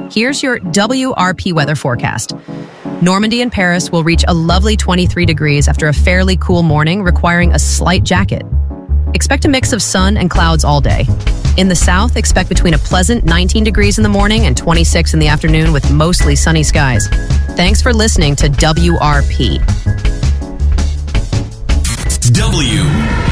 Here's your WRP weather forecast. Normandy and Paris will reach a lovely 23 degrees after a fairly cool morning, requiring a slight jacket. Expect a mix of sun and clouds all day. In the south, expect between a pleasant 19 degrees in the morning and 26 in the afternoon with mostly sunny skies. Thanks for listening to WRP.